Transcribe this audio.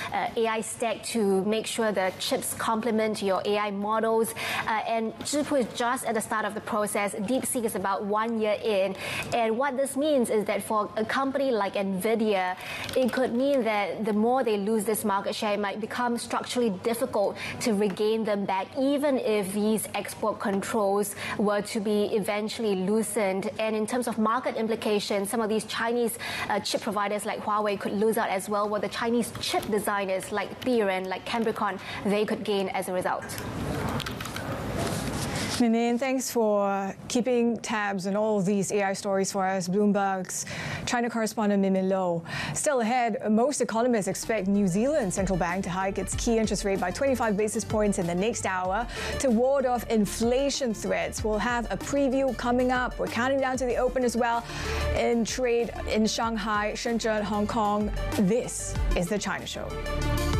AI stack to make sure the chips complement your AI models. And Zhipu is just at the start of the process. DeepSeek is about 1 year in. And what this means is that for a company like NVIDIA, it could mean that the more they lose this market share, it might become structurally difficult to regain them back, even if these export controls were to be eventually loosened. And in terms of market implications, some of these Chinese chip providers like Huawei could lose out as well, while the Chinese chip designers like Thiron, like Cambricon, they could gain as a result. Ninin, thanks for keeping tabs on all of these AI stories for us. Bloomberg's China correspondent Min Min Lo. Still ahead, most economists expect New Zealand Central Bank to hike its key interest rate by 25 basis points in the next hour to ward off inflation threats. We'll have a preview coming up. We're counting down to the open as well in trade in Shanghai, Shenzhen, Hong Kong. This is The China Show.